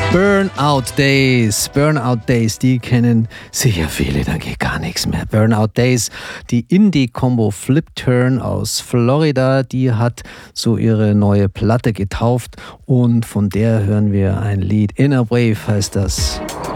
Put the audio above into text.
Burnout Days, die kennen sicher viele, da geht gar nichts mehr. Burnout Days, die Indie-Combo Flip Turn aus Florida, die hat so ihre neue Platte getauft und von der hören wir ein Lied. Inner Wave heißt das.